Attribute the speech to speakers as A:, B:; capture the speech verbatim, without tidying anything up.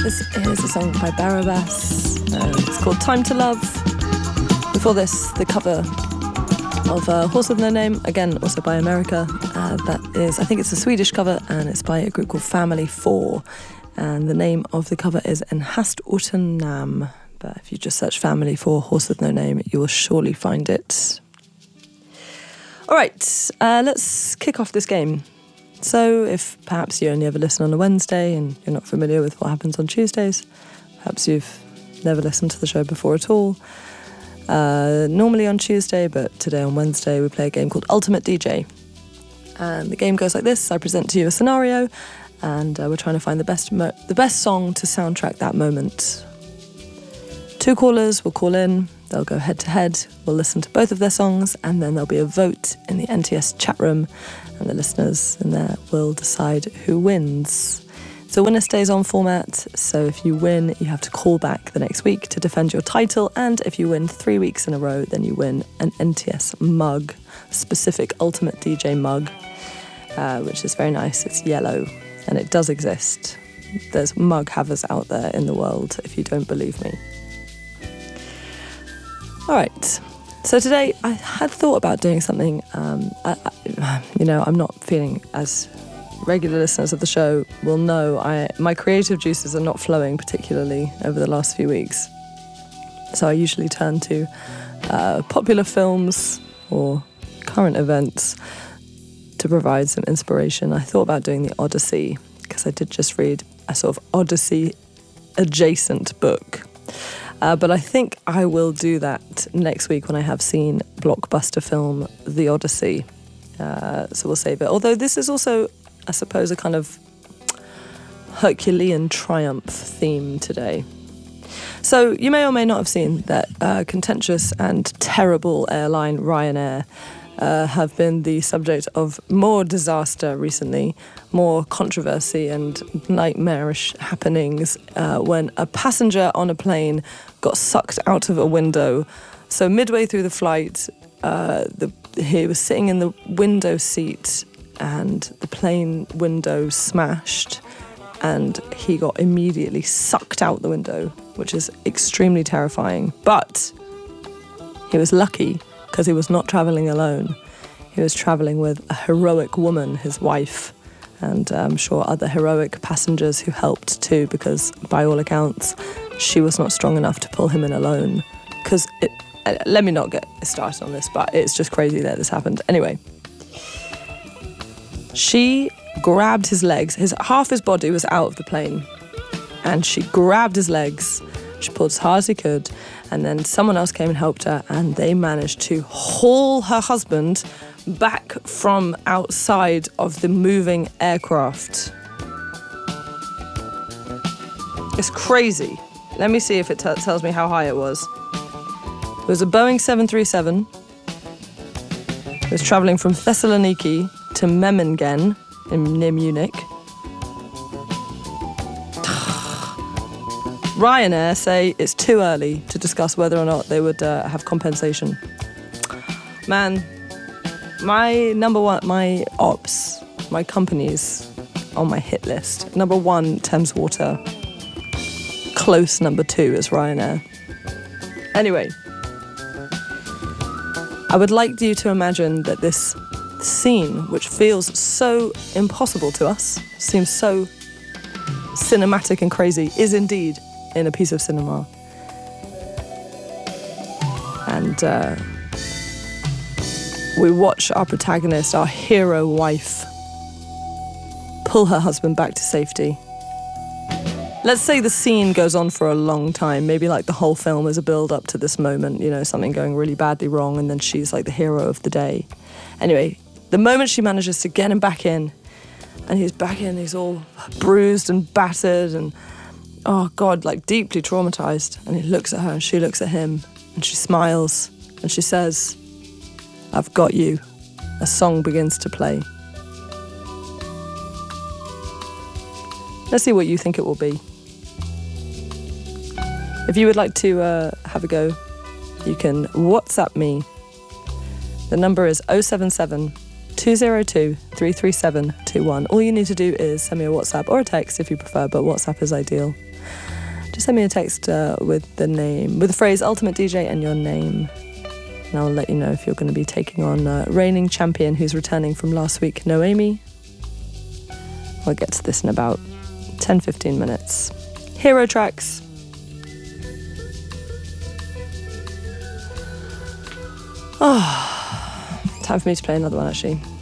A: This is a song by Barabas. Uh, it's called Time to Love. Before this, the cover of uh, Horse with No Name, again, also by America. Uh, that is, I think it's a Swedish cover, and it's by a group called Family Four. And the name of the cover is En hast utan namn. But if you just search Family Four, Horse with No Name, you will surely find it. All right, uh, let's kick off this game. So if perhaps you only ever listen on a Wednesday and you're not familiar with what happens on Tuesdays, perhaps you've never listened to the show before at all. Uh, normally on Tuesday, but today on Wednesday, we play a game called Ultimate D J. And the game goes like this. I present to you a scenario, and uh, we're trying to find the best mo- the best song to soundtrack that moment. Two callers will call in. They'll go head to head. We'll listen to both of their songs, and then there'll be a vote in the N T S chat room, and the listeners in there will decide who wins. So winner stays on format, so if you win, you have to call back the next week to defend your title, and if you win three weeks in a row, then you win an N T S mug, specific Ultimate D J mug, uh, which is very nice. It's yellow, and it does exist. There's mug havers out there in the world, if you don't believe me. All right, so today I had thought about doing something, um, I, I, you know, I'm not feeling as... Regular listeners of the show will know I my creative juices are not flowing particularly over the last few weeks. So I usually turn to uh, popular films or current events to provide some inspiration. I thought about doing the Odyssey because I did just read a sort of Odyssey adjacent book. Uh, but I think I will do that next week when I have seen blockbuster film The Odyssey. Uh, so we'll save it. Although this is also, I suppose, a kind of Herculean triumph theme today. So you may or may not have seen that uh, contentious and terrible airline Ryanair uh, have been the subject of more disaster recently, more controversy and nightmarish happenings uh, when a passenger on a plane got sucked out of a window. So midway through the flight, uh, the, he was sitting in the window seat and the plane window smashed and he got immediately sucked out the window, which is extremely terrifying. But he was lucky because he was not travelling alone. He was travelling with a heroic woman, his wife, and I'm sure other heroic passengers who helped too, because by all accounts, she was not strong enough to pull him in alone. Because, uh, let me not get started on this, but it's just crazy that this happened. Anyway. She grabbed his legs. His half his body was out of the plane. And she grabbed his legs. She pulled as hard as he could. And then someone else came and helped her. And they managed to haul her husband back from outside of the moving aircraft. It's crazy. Let me see if it t- tells me how high it was. It was a Boeing seven thirty-seven. It was travelling from Thessaloniki to Memmingen in, near Munich. Ryanair say it's too early to discuss whether or not they would uh, have compensation. Man, my number one, my ops, my companies on my hit list. Number one, Thames Water. Close number two is Ryanair. Anyway, I would like you to imagine that this scene, which feels so impossible to us, seems so cinematic and crazy, is indeed in a piece of cinema. And uh, we watch our protagonist, our hero wife, pull her husband back to safety. Let's say the scene goes on for a long time, maybe like the whole film is a build-up to this moment, you know, something going really badly wrong, and then she's like the hero of the day. Anyway, the moment she manages to get him back in, and he's back in, he's all bruised and battered and, oh God, like deeply traumatized. And he looks at her and she looks at him and she smiles and she says, "I've got you." A song begins to play. Let's see what you think it will be. If you would like to uh, have a go, you can WhatsApp me. The number is oh seven seven, two zero two, three three seven, two one. All you need to do is send me a WhatsApp or a text if you prefer, but WhatsApp is ideal. Just send me a text uh, with the name, with the phrase Ultimate D J and your name. And I'll let you know if you're going to be taking on uh, reigning champion who's returning from last week, Noemi. I'll get to this in about ten to fifteen minutes. Hero tracks. Oh, time for me to play another one actually.